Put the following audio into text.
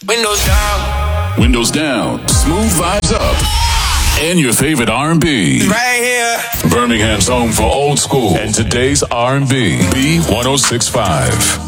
Windows down. Windows down. Smooth vibes up. And your favorite R&B. Right here. Birmingham's home for old school and today's R&B. B1065.